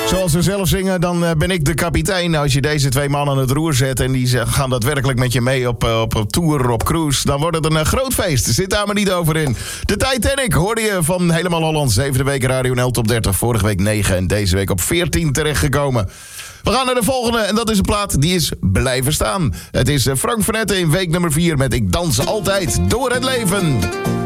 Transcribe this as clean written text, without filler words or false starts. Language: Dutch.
Zoals ze zelf zingen, dan ben ik de kapitein. Nou, als je deze twee mannen aan het roer zet en die gaan daadwerkelijk met je mee op tour, op cruise, dan wordt het een groot feest. Zit daar maar niet over in. De Titanic hoorde je van Helemaal Holland. 7e week Radio NL Top 30. Vorige week 9 en deze week op 14 terechtgekomen. We gaan naar de volgende en dat is een plaat die is blijven staan. Het is Frank Vanette in week nummer 4 met Ik dans altijd door het leven.